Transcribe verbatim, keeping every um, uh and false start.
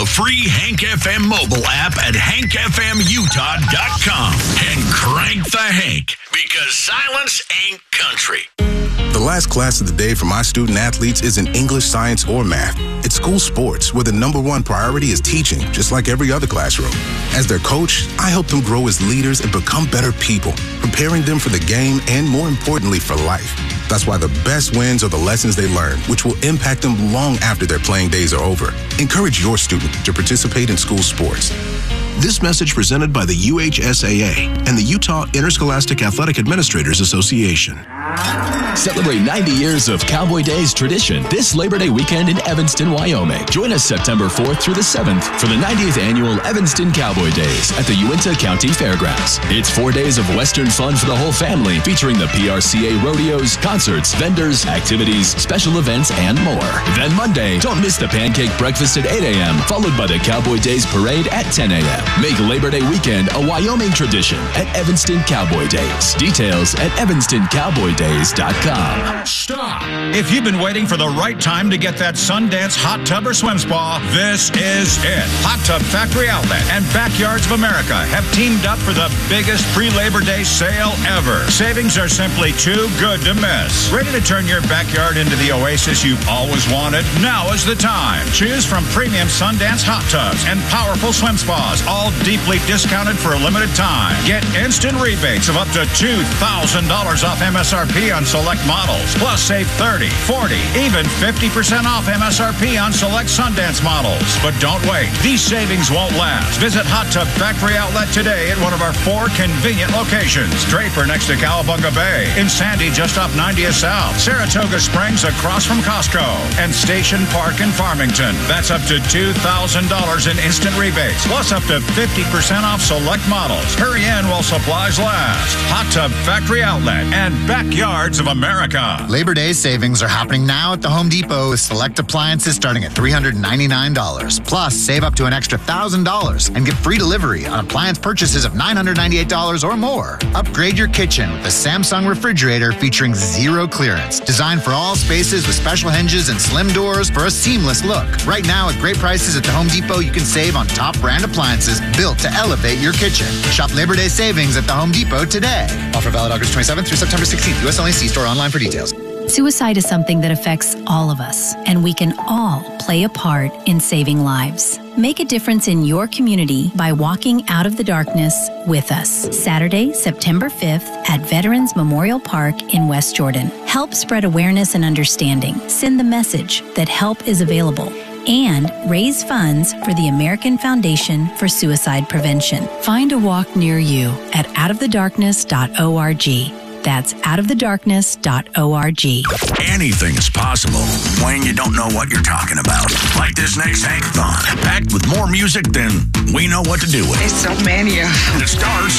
free Hank F M mobile app at hank f m utah dot com and crank the Hank, because silence ain't country. The last class of the day for my student athletes isn't English, science, or math. It's school sports, where the number one priority is teaching, just like every other classroom. As their coach, I help them grow as leaders and become better people, preparing them for the game and, more importantly, for life. That's why the best wins are the lessons they learn, which will impact them long after their playing days are over. Encourage your student to participate in school sports. This message presented by the U H S A A and the Utah Interscholastic Athletic Administrators Association. Celebrate ninety years of Cowboy Days tradition this Labor Day weekend in Evanston, Wyoming. Join us September fourth through the seventh for the ninetieth Annual Evanston Cowboy Days at the Uinta County Fairgrounds. It's four days of Western fun for the whole family, featuring the P R C A rodeos, concerts, vendors, activities, special events, and more. Then Monday, don't miss the pancake breakfast at eight a.m., followed by the Cowboy Days parade at ten a.m. Make Labor Day weekend a Wyoming tradition at Evanston Cowboy Days. Details at evanston cowboy days dot com. Stop! If you've been waiting for the right time to get that Sundance hot tub or swim spa, this is it. Hot Tub Factory Outlet and Backyards of America have teamed up for the biggest pre-Labor Day sale ever. Savings are simply too good to miss. Ready to turn your backyard into the oasis you've always wanted? Now is the time. Choose from premium Sundance hot tubs and powerful swim spas, all deeply discounted for a limited time. Get instant rebates of up to two thousand dollars off M S R P on select models. Plus, save thirty, forty, even fifty percent off M S R P on select Sundance models. But don't wait. These savings won't last. Visit Hot Tub Factory Outlet today at one of our four convenient locations. Draper next to Cowabunga Bay. In Sandy just off ninetieth South. Saratoga Springs across from Costco. And Station Park in Farmington. That's up to two thousand dollars in instant rebates. Plus up to fifty percent off select models. Hurry in while supplies last. Hot Tub Factory Outlet and Backyards of America. Labor Day savings are happening now at the Home Depot with select appliances starting at three hundred ninety-nine dollars. Plus, save up to an extra one thousand dollars and get free delivery on appliance purchases of nine hundred ninety-eight dollars or more. Upgrade your kitchen with the Samsung refrigerator featuring zero clearance. Designed for all spaces with special hinges and slim doors for a seamless look. Right now, at great prices at the Home Depot, you can save on top brand appliances built to elevate your kitchen. Shop Labor Day savings at the Home Depot today. Offer valid August twenty-seventh through September sixteenth. U S only. See store online for details. Suicide is something that affects all of us, and we can all play a part in saving lives. Make a difference in your community by walking out of the darkness with us. Saturday, September fifth at Veterans Memorial Park in West Jordan. Help spread awareness and understanding. Send the message that help is available. And raise funds for the American Foundation for Suicide Prevention. Find a walk near you at out of the darkness dot org. That's out of the darkness dot org. Anything is possible when you don't know what you're talking about. Like this next Hankathon, packed with more music than we know what to do with. It's so many. It starts